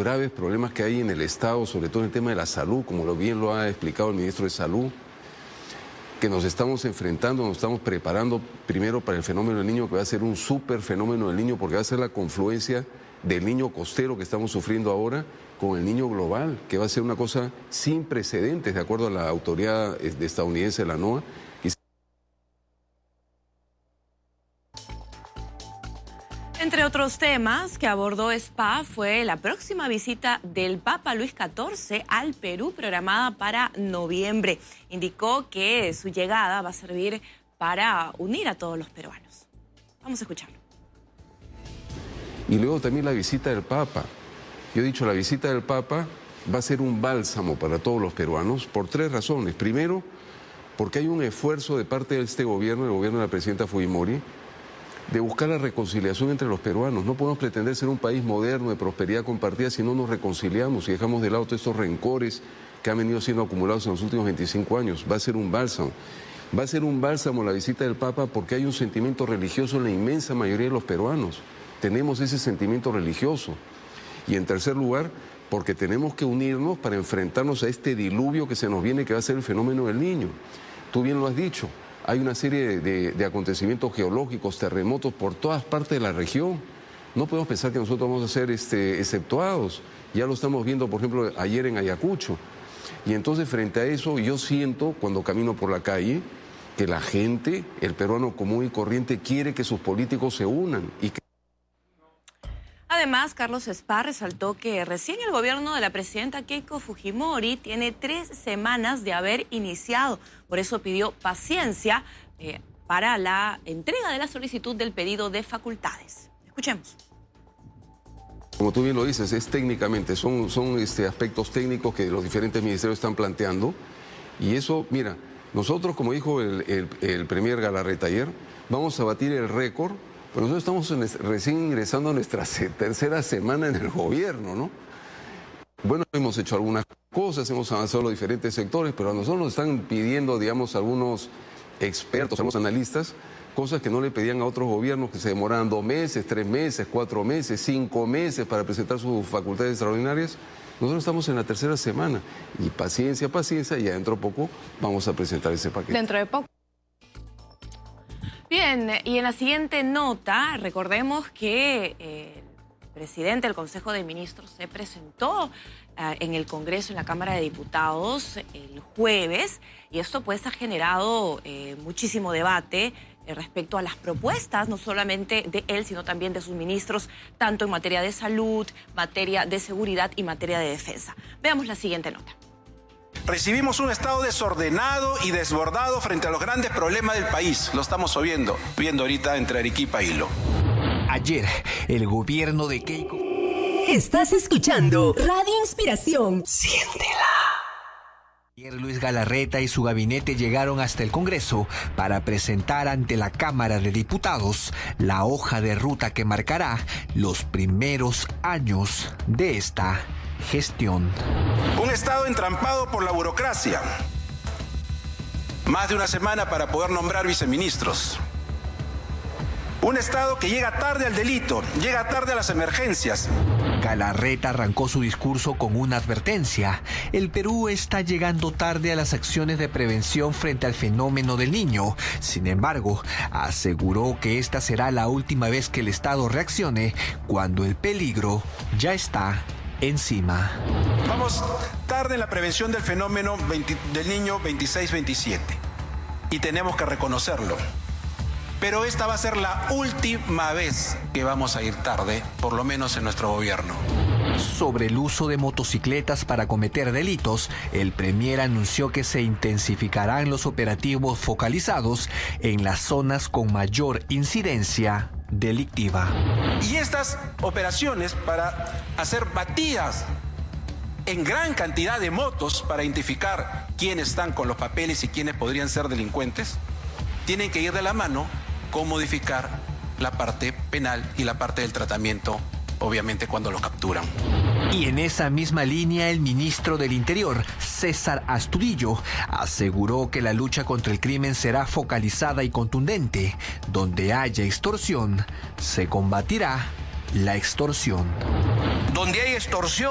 graves problemas que hay en el Estado, sobre todo en el tema de la salud, como bien lo ha explicado el ministro de Salud, que nos estamos enfrentando, nos estamos preparando primero para el fenómeno del Niño, que va a ser un súper fenómeno del Niño, porque va a ser la confluencia del Niño costero que estamos sufriendo ahora con el Niño global, que va a ser una cosa sin precedentes, de acuerdo a la autoridad estadounidense, la NOAA. Entre otros temas que abordó SPA fue la próxima visita del Papa Luis XIV al Perú, programada para noviembre. Indicó que su llegada va a servir para unir a todos los peruanos. Vamos a escucharlo. Y luego también la visita del Papa. Yo he dicho, la visita del Papa va a ser un bálsamo para todos los peruanos por 3 razones. Primero, porque hay un esfuerzo de parte de este gobierno, el gobierno de la presidenta Fujimori, de buscar la reconciliación entre los peruanos. No podemos pretender ser un país moderno de prosperidad compartida si no nos reconciliamos y dejamos de lado todos estos rencores que han venido siendo acumulados en los últimos 25 años. Va a ser un bálsamo. Va a ser un bálsamo la visita del Papa porque hay un sentimiento religioso en la inmensa mayoría de los peruanos. Tenemos ese sentimiento religioso. Y en tercer lugar, porque tenemos que unirnos para enfrentarnos a este diluvio que se nos viene, que va a ser el fenómeno del Niño. Tú bien lo has dicho. Hay una serie de acontecimientos geológicos, terremotos por todas partes de la región. No podemos pensar que nosotros vamos a ser exceptuados. Ya lo estamos viendo, por ejemplo, ayer en Ayacucho. Y entonces, frente a eso, yo siento, cuando camino por la calle, que la gente, el peruano común y corriente, quiere que sus políticos se unan. Además, Carlos SPA resaltó que recién el gobierno de la presidenta Keiko Fujimori tiene 3 semanas de haber iniciado. Por eso pidió paciencia para la entrega de la solicitud del pedido de facultades. Escuchemos. Como tú bien lo dices, es técnicamente, son aspectos técnicos que los diferentes ministerios están planteando. Y eso, mira, nosotros, como dijo el premier Galarreta ayer, vamos a batir el récord. Pero nosotros estamos recién ingresando a nuestra 3ª semana en el gobierno, ¿no? Bueno, hemos hecho algunas cosas, hemos avanzado en los diferentes sectores, pero a nosotros nos están pidiendo, digamos, algunos expertos, algunos analistas, cosas que no le pedían a otros gobiernos, que se demoraban 2 meses, 3 meses, 4 meses, 5 meses para presentar sus facultades extraordinarias. Nosotros estamos en la 3ª semana y paciencia, paciencia, y dentro de poco vamos a presentar ese paquete. Dentro de poco. Bien, y en la siguiente nota, recordemos que el presidente del Consejo de Ministros se presentó en el Congreso, en la Cámara de Diputados, el jueves, y esto pues ha generado muchísimo debate respecto a las propuestas, no solamente de él, sino también de sus ministros, tanto en materia de salud, materia de seguridad y materia de defensa. Veamos la siguiente nota. Recibimos un Estado desordenado y desbordado frente a los grandes problemas del país. Lo estamos viendo ahorita entre Arequipa y Hilo. Ayer, el gobierno de Keiko... Estás escuchando Radio Inspiración. Siéntela. Ayer Luis Galarreta y su gabinete llegaron hasta el Congreso para presentar ante la Cámara de Diputados la hoja de ruta que marcará los primeros años de esta gestión. Un Estado entrampado por la burocracia. Más de 1 semana para poder nombrar viceministros. Un Estado que llega tarde al delito, llega tarde a las emergencias. Galarreta arrancó su discurso con una advertencia. El Perú está llegando tarde a las acciones de prevención frente al fenómeno del Niño. Sin embargo, aseguró que esta será la última vez que el Estado reaccione cuando el peligro ya está encima. Vamos tarde en la prevención del fenómeno del Niño 26-27 y tenemos que reconocerlo. Pero esta va a ser la última vez que vamos a ir tarde, por lo menos en nuestro gobierno. Sobre el uso de motocicletas para cometer delitos, el premier anunció que se intensificarán los operativos focalizados en las zonas con mayor incidencia delictiva. Y estas operaciones para hacer batidas en gran cantidad de motos para identificar quiénes están con los papeles y quiénes podrían ser delincuentes, tienen que ir de la mano con modificar la parte penal y la parte del tratamiento, obviamente cuando los capturan. Y en esa misma línea, el ministro del Interior, César Astudillo, aseguró que la lucha contra el crimen será focalizada y contundente. Donde haya extorsión, se combatirá la extorsión. Donde hay extorsión,